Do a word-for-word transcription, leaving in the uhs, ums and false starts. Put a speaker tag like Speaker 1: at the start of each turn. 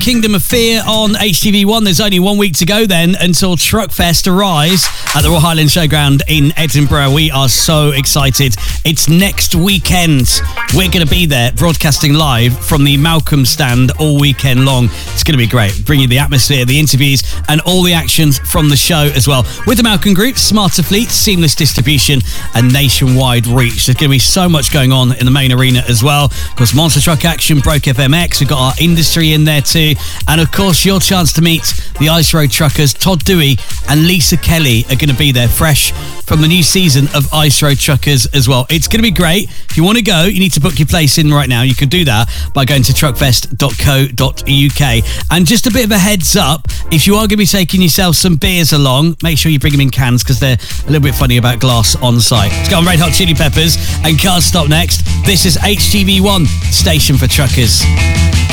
Speaker 1: Kingdom of Fear on H T V one. There's only one week to go then until Truckfest Arise at the Royal Highland Showground in Edinburgh. We are so excited. It's next weekend. We're going to be there broadcasting live from the Malcolm stand all weekend long. It's going to be great. Bring you the atmosphere, the interviews and all the actions from the show as well. With the Malcolm Group, Smarter Fleet, seamless distribution and nationwide reach. There's going to be so much going on in the main arena as well. Of course, Monster Truck Action, Broke F M X. We've got our industry in there too. And of course, your chance to meet the Ice Road Truckers. Todd Dewey and Lisa Kelly are going to be there fresh from the new season of Ice Road Truckers as well. It's going to be great. If you want to go, you need to book your place in right now. You can do that by going to truckfest dot co dot uk. And just a bit of a heads up, if you are going to be taking yourself some beers along, make sure you bring them in cans because they're a little bit funny about glass on site. Let's go on Red Hot Chili Peppers and Can't Stop next. This is H T V one, Station for Truckers.